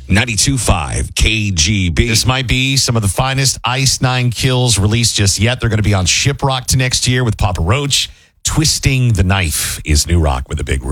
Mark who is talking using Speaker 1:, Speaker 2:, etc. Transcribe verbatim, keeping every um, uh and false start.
Speaker 1: ninety-two point five K G B.
Speaker 2: This might be some of the finest Ice Nine kills released just yet. They're going to be on Shiprock to next year with Papa Roach. Twisting the Knife is new rock with a big room.